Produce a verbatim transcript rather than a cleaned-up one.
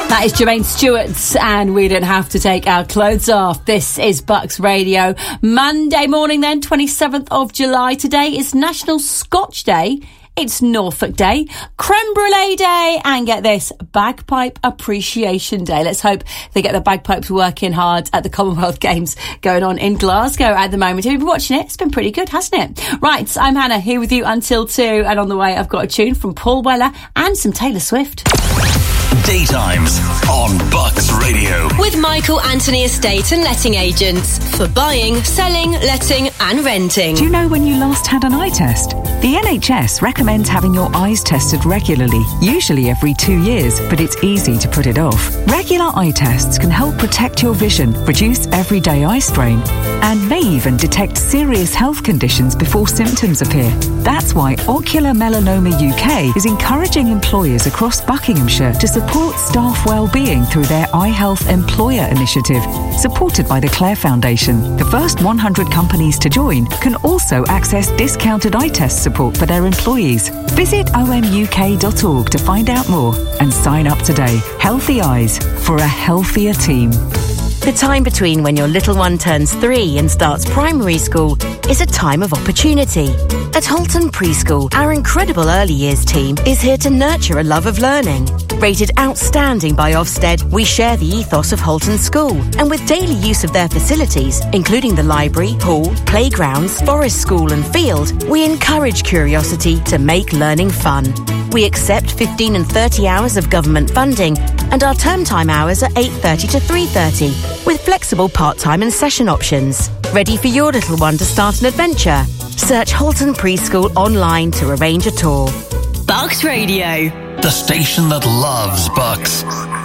That is Jermaine Stewart's and We Don't Have to Take Our Clothes Off. This is Bucks Radio. Monday morning then, twenty-seventh of July. Today is National Scotch Day. It's Norfolk Day, Creme Brulee Day, and get this, Bagpipe Appreciation Day. Let's hope they get the bagpipes working hard at the Commonwealth Games going on in Glasgow at the moment. Have you been watching it? It's been pretty good, hasn't it? Right, I'm Hannah, here with you until two, and on the way I've got a tune from Paul Weller and some Taylor Swift. Daytimes on Bucks Radio. With Michael Anthony Estate and Letting Agents for buying, selling, letting and renting. Do you know when you last had an eye test? The N H S recommends having your eyes tested regularly, usually every two years, but it's easy to put it off. Regular eye tests can help protect your vision, reduce everyday eye strain, and may even detect serious health conditions before symptoms appear. That's why Ocular Melanoma U K is encouraging employers across Buckinghamshire to support staff well-being through their Eye Health Employer Initiative, supported by the Clare Foundation. The first one hundred companies to join can also access discounted eye test support for their employees. Visit o m u k dot org to find out more and sign up today. Healthy eyes for a healthier team. The time between when your little one turns three and starts primary school is a time of opportunity. At Holton Preschool, our incredible early years team is here to nurture a love of learning. Rated outstanding by Ofsted, we share the ethos of Holton School, and with daily use of their facilities, including the library, hall, playgrounds, forest school and field, we encourage curiosity to make learning fun. We accept fifteen and thirty hours of government funding, and our term time hours are eight thirty to three thirty, with flexible part-time and session options. Ready for your little one to start an adventure? Search Holton Preschool online to arrange a tour. Bucks Radio. The station that loves Bucks.